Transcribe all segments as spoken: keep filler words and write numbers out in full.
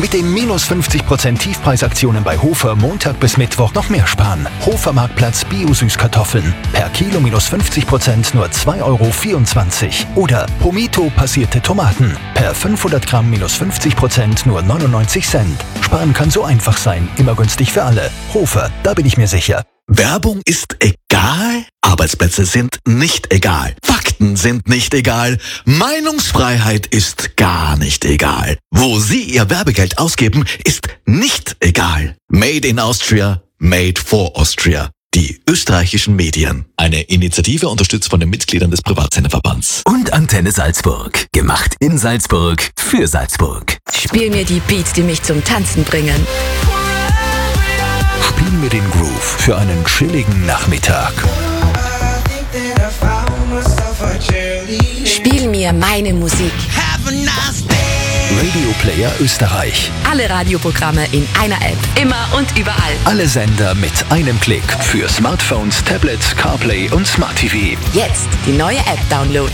Mit den minus fünfzig Prozent Tiefpreisaktionen bei Hofer Montag bis Mittwoch noch mehr sparen. Hofer Marktplatz Bio-Süßkartoffeln. Per Kilo minus fünfzig Prozent nur zwei Euro vierundzwanzig. Oder Pomito passierte Tomaten. Per fünfhundert Gramm minus fünfzig Prozent nur neunundneunzig Cent. Sparen kann so einfach sein. Immer günstig für alle. Hofer, da bin ich mir sicher. Werbung ist egal? Arbeitsplätze sind nicht egal. Fakten sind nicht egal. Meinungsfreiheit ist gar nicht egal. Wo Sie Ihr Werbegeld ausgeben, ist nicht egal. Made in Austria, made for Austria. Die österreichischen Medien. Eine Initiative unterstützt von den Mitgliedern des Privatsenderverbands. Und Antenne Salzburg. Gemacht in Salzburg für Salzburg. Spiel mir die Beats, die mich zum Tanzen bringen. Spiel mir den Groove für einen chilligen Nachmittag. Spiel mir meine Musik. Radio Player Österreich. Alle Radioprogramme in einer App. Immer und überall. Alle Sender mit einem Klick. Für Smartphones, Tablets, CarPlay und Smart T V. Jetzt die neue App downloaden.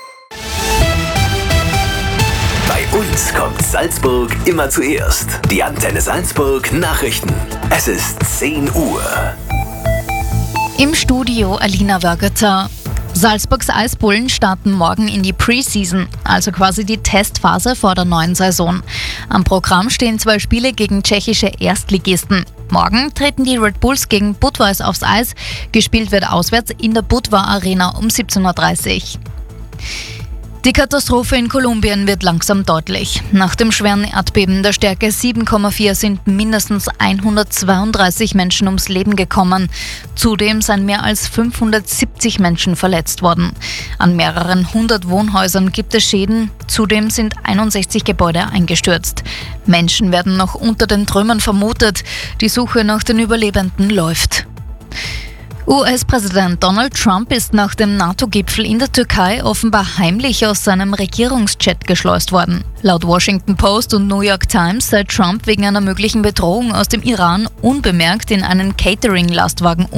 Bei uns kommt Salzburg immer zuerst. Die Antenne Salzburg Nachrichten. Es ist zehn Uhr. Im Studio Alina Wörgeter. Salzburgs Eisbullen starten morgen in die Preseason, also quasi die Testphase vor der neuen Saison. Am Programm stehen zwei Spiele gegen tschechische Erstligisten. Morgen treten die Red Bulls gegen Budweis aufs Eis. Gespielt wird auswärts in der Budva Arena um siebzehn Uhr dreißig. Die Katastrophe in Kolumbien wird langsam deutlich. Nach dem schweren Erdbeben der Stärke sieben Komma vier sind mindestens hundertzweiunddreißig Menschen ums Leben gekommen. Zudem seien mehr als fünfhundertsiebzig Menschen verletzt worden. An mehreren hundert Wohnhäusern gibt es Schäden. Zudem sind einundsechzig Gebäude eingestürzt. Menschen werden noch unter den Trümmern vermutet. Die Suche nach den Überlebenden läuft. U S-Präsident Donald Trump ist nach dem NATO-Gipfel in der Türkei offenbar heimlich aus seinem Regierungsjet geschleust worden. Laut Washington Post und New York Times sei Trump wegen einer möglichen Bedrohung aus dem Iran unbemerkt in einen Catering-Lastwagen